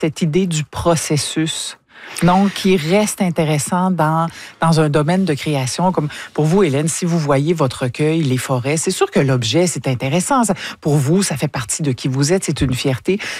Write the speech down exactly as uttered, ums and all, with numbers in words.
cette idée du processus. Donc, qui reste intéressant dans, dans un domaine de création. Comme pour vous, Hélène, si vous voyez votre recueil, les forêts, c'est sûr que l'objet, c'est intéressant. Ça, pour vous, ça fait partie de qui vous êtes, c'est une fierté.